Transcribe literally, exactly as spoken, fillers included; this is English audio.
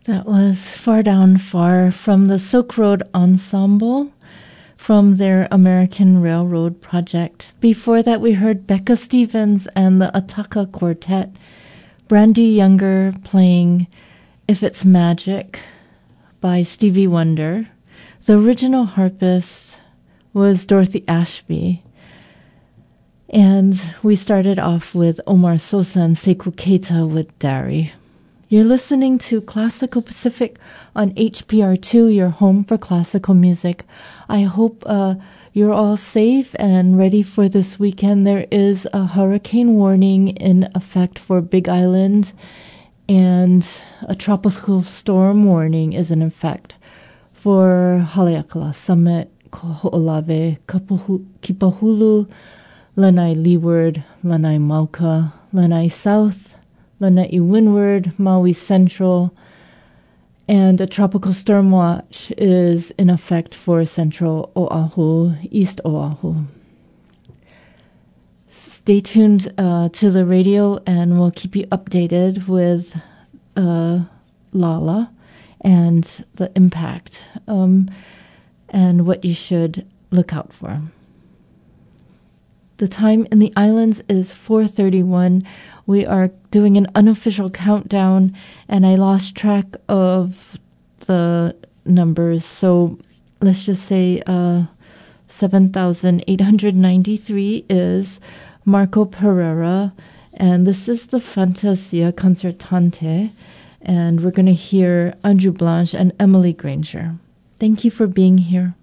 That was Far Down Far from the Silk Road Ensemble from their American Railroad project. Before that, we heard Becca Stevens and the Ataka Quartet, Brandy Younger playing If It's Magic by Stevie Wonder. The original harpist was Dorothy Ashby. And we started off with Omar Sosa and Sekou Keita with Dari. You're listening to Classical Pacific on H P R two, your home for classical music. I hope uh, you're all safe and ready for this weekend. There is a hurricane warning in effect for Big Island, and a tropical storm warning is in effect for Haleakala, Summit, Koho'olawe, Kapuhu- Kipahulu, Lanai Leeward, Lanai Mauka, Lanai South, Lanai Windward, Maui Central, and a tropical storm watch is in effect for central Oahu, East Oahu. Stay tuned uh, to the radio, and we'll keep you updated with uh, Lala and the impact um, and what you should look out for. The time in the islands is four thirty-one. We are doing an unofficial countdown, and I lost track of the numbers. So let's just say uh, seven thousand eight hundred ninety-three is Marco Pereira, and this is the Fantasia Concertante, and we're going to hear Andrew Blanche and Emily Granger. Thank you for being here.